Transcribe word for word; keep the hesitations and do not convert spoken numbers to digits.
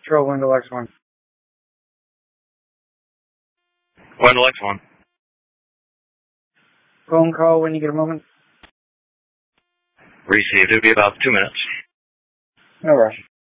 Patrol, Wendell X one. Wendell X one. Phone call when you get a moment. Received. It'll be about two minutes. No rush.